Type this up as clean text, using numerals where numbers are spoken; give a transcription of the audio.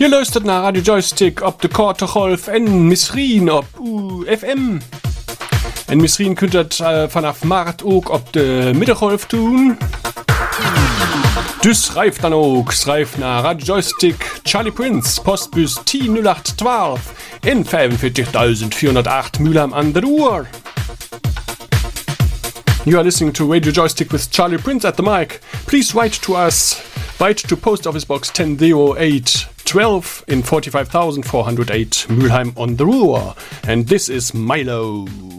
Je luistert naar Radio Joystick op de korte golf en misschien op FM. En misschien kunt het vanaf maart ook op de middengolf doen. Dus schrijf dan ook. Schrijf naar Radio Joystick Charlie Prince, postbus 100812 en 45.408 Mülheim an der Ruhr. You are listening to Radio Joystick with Charlie Prince at the mic. Please write to us. Write to Post Office Box 100812 in 45,408 Mülheim on the Ruhr. And this is Milo.